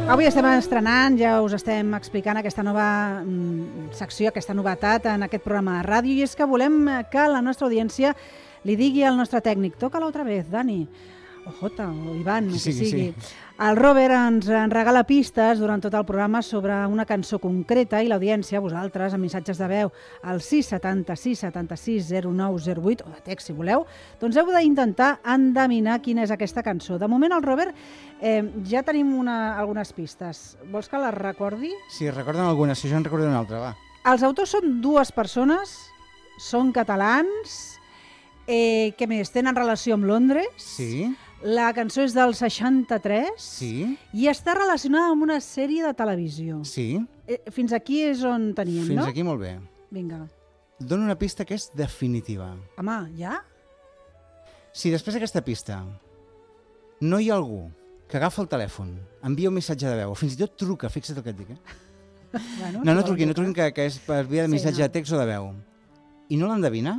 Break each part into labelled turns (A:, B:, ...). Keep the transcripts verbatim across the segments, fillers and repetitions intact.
A: Avui estem estrenant, ja us estem explicant aquesta nova mm, secció, aquesta novetat en aquest programa de ràdio, i és que volem que la nostra audiència li digui al nostre tècnic, toca-la otra vez, Dani, o Jota, o Ivan,
B: que
A: que sigui.
B: sigui.
A: El Robert ens en regala pistes durant tot el programa sobre una cançó concreta i l'audiència, vosaltres, amb missatges de veu al sis setanta sis setanta sis zero nou zero vuit, o de text, si voleu, doncs heu d'intentar endevinar quina és aquesta cançó. De moment, el Robert, eh, ja tenim una, algunes pistes. Vols que les recordi?
B: Sí, recorden alguna, si jo en recordo una altra, va.
A: Els autors són dues persones, són catalans, eh, què més? Tenen relació amb Londres.
B: Sí.
A: La cançó és del seixanta-tres.
B: Sí.
A: I està relacionada amb una sèrie de televisió.
B: Sí.
A: Eh, fins aquí és on teníem,
B: Fins
A: no?
B: aquí molt bé.
A: Vinga.
B: Dono una pista que és definitiva.
A: Home, ja?
B: Si després d'aquesta pista no hi ha algú que agafa el telèfon, envia un missatge de veu, o fins i tot truca, fixa't el que et dic, eh?
A: Bueno,
B: No, no truquin, no truquin, que, que és per via de missatge
A: Sí, no.
B: de text o de veu. I no l'endevina,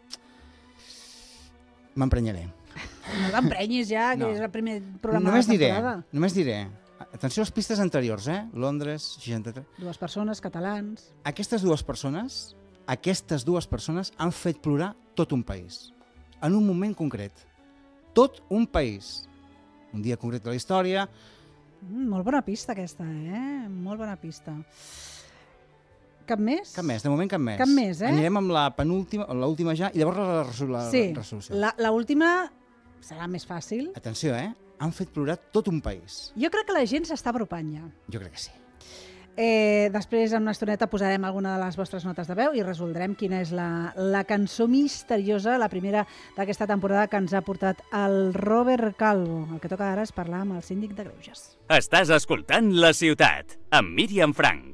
B: m'emprenyaré.
A: No t'emprenyis ja, que
B: No.
A: és el primer programa
B: Només
A: de la
B: diré,
A: temporada.
B: només diré, atenció a les pistes anteriors, eh? Londres, seixanta-tres...
A: Dues persones, catalans.
B: Aquestes dues persones, aquestes dues persones han fet plorar tot un país. En un moment concret. Tot un país. Un dia concret de la història.
A: Mm, molt bona pista aquesta, eh? Molt bona pista. Cap més?
B: Cap més, de moment cap més.
A: Cap més, eh?
B: Anirem amb la penúltima, l'última ja, i llavors la, resol la
A: Sí,
B: resolució.
A: la, la última serà més fàcil.
B: Atenció, eh? Han fet plorar tot un país.
A: Jo crec que la gent s'està apropant ja.
B: Jo crec que sí.
A: Eh, després, en una estoneta, posarem alguna de les vostres notes de veu i resoldrem quina és la, la cançó misteriosa, la primera d'aquesta temporada que ens ha portat el Robert Calvo. El que toca ara és parlar amb el síndic de Greuges.
C: Estàs escoltant La Ciutat, amb Míriam Frank.